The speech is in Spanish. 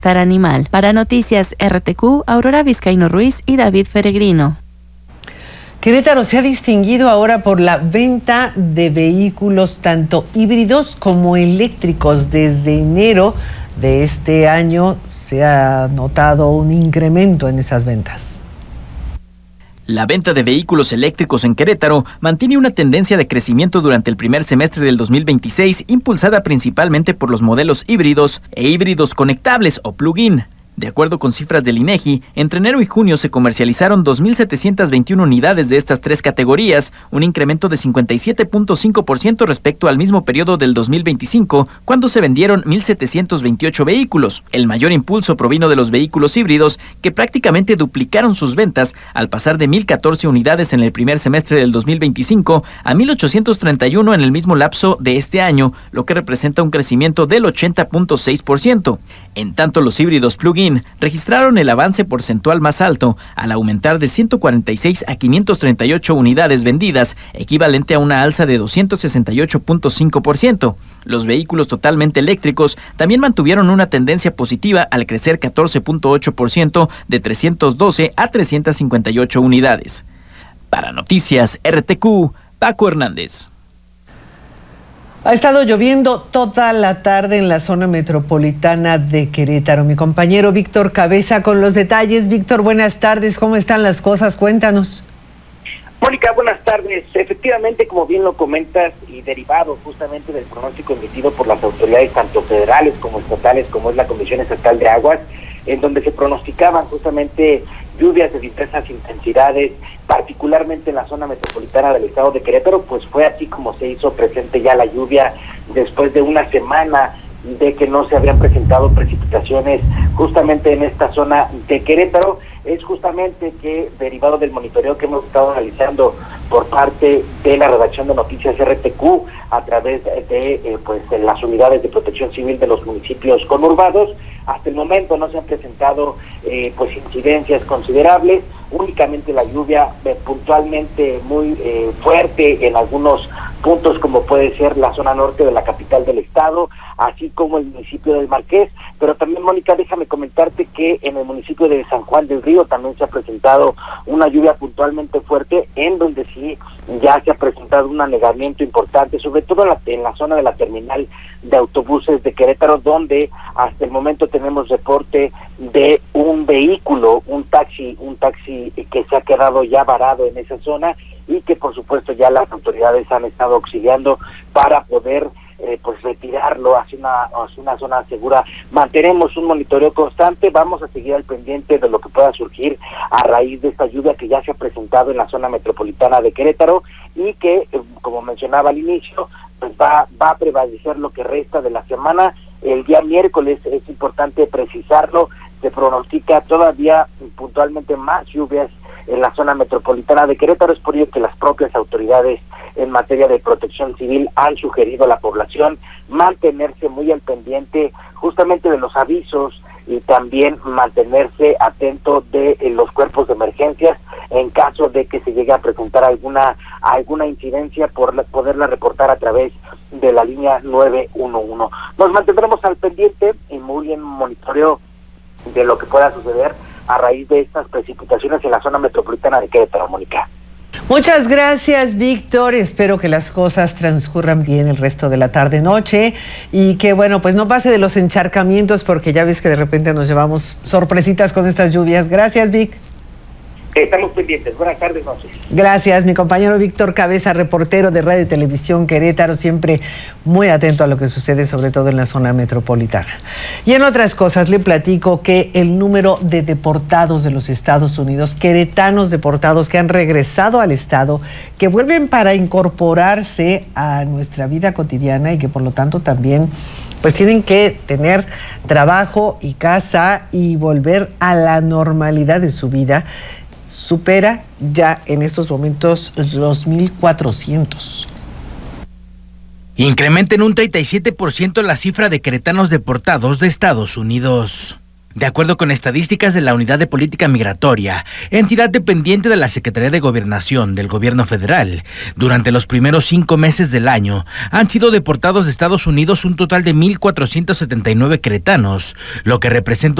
Animal. Para Noticias RTQ, Aurora Vizcaíno Ruiz y David Peregrino. Querétaro se ha distinguido ahora por la venta de vehículos tanto híbridos como eléctricos. Desde enero de este año se ha notado un incremento en esas ventas. La venta de vehículos eléctricos en Querétaro mantiene una tendencia de crecimiento durante el primer semestre del 2026, impulsada principalmente por los modelos híbridos e híbridos conectables o plug-in. De acuerdo con cifras del INEGI, entre enero y junio se comercializaron 2.721 unidades de estas tres categorías, un incremento de 57.5% respecto al mismo periodo del 2025, cuando se vendieron 1.728 vehículos. El mayor impulso provino de los vehículos híbridos, que prácticamente duplicaron sus ventas al pasar de 1.014 unidades en el primer semestre del 2025 a 1.831 en el mismo lapso de este año, lo que representa un crecimiento del 80.6%. En tanto, los híbridos plug-in registraron el avance porcentual más alto al aumentar de 146 a 538 unidades vendidas, equivalente a una alza de 268.5%. Los vehículos totalmente eléctricos también mantuvieron una tendencia positiva al crecer 14.8% de 312 a 358 unidades. Para Noticias RTQ, Paco Hernández. Ha estado lloviendo toda la tarde en la zona metropolitana de Querétaro. Mi compañero Víctor Cabeza con los detalles. Víctor, buenas tardes. ¿Cómo están las cosas? Cuéntanos. Mónica, buenas tardes. Efectivamente, como bien lo comentas, y derivado justamente del pronóstico emitido por las autoridades tanto federales como estatales, como es la Comisión Estatal de Aguas, en donde se pronosticaban justamente lluvias de diversas intensidades, particularmente en la zona metropolitana del estado de Querétaro, pues fue así como se hizo presente ya la lluvia después de una semana de que no se habían presentado precipitaciones justamente en esta zona de Querétaro. Es justamente que, derivado del monitoreo que hemos estado realizando por parte de la redacción de Noticias RTQ a través de las unidades de protección civil de los municipios conurbados, hasta el momento no se han presentado incidencias considerables, únicamente la lluvia puntualmente muy fuerte en algunos puntos como puede ser la zona norte de la capital del estado, así como el municipio del Marqués, pero también, Mónica, déjame comentarte que en el municipio de San Juan del Río también se ha presentado una lluvia puntualmente fuerte, en donde sí ya se ha presentado un anegamiento importante, sobre todo en la zona de la terminal de autobuses de Querétaro, donde hasta el momento tenemos reporte de un vehículo, un taxi que se ha quedado ya varado en esa zona, y que por supuesto ya las autoridades han estado auxiliando para poder retirarlo hacia una zona segura. Mantenemos un monitoreo constante, vamos a seguir al pendiente de lo que pueda surgir a raíz de esta lluvia que ya se ha presentado en la zona metropolitana de Querétaro y que, como mencionaba al inicio, pues va a prevalecer lo que resta de la semana. El día miércoles, es importante precisarlo, se pronostica todavía puntualmente más lluvias en la zona metropolitana de Querétaro. Es por ello que las propias autoridades en materia de protección civil han sugerido a la población mantenerse muy al pendiente justamente de los avisos y también mantenerse atento de los cuerpos de emergencias en caso de que se llegue a presentar alguna incidencia, poderla reportar a través de la línea 911. Nos mantendremos al pendiente y muy en monitoreo de lo que pueda suceder a raíz de estas precipitaciones en la zona metropolitana de Querétaro, Mónica. Muchas gracias, Víctor. Espero que las cosas transcurran bien el resto de la tarde-noche y que, pues no pase de los encharcamientos, porque ya ves que de repente nos llevamos sorpresitas con estas lluvias. Gracias, Vic. Estamos pendientes. Buenas tardes, noches. Gracias, mi compañero Víctor Cabeza, reportero de Radio y Televisión Querétaro, siempre muy atento a lo que sucede, sobre todo en la zona metropolitana. Y en otras cosas, le platico que el número de deportados de los Estados Unidos, queretanos deportados que han regresado al estado, que vuelven para incorporarse a nuestra vida cotidiana y que por lo tanto también pues tienen que tener trabajo y casa y volver a la normalidad de su vida, supera ya en estos momentos los 1,400. Incrementa en un 37% la cifra de queretanos deportados de Estados Unidos. De acuerdo con estadísticas de la Unidad de Política Migratoria, entidad dependiente de la Secretaría de Gobernación del Gobierno Federal, durante los primeros 5 meses del año han sido deportados de Estados Unidos un total de 1,479 queretanos, lo que representa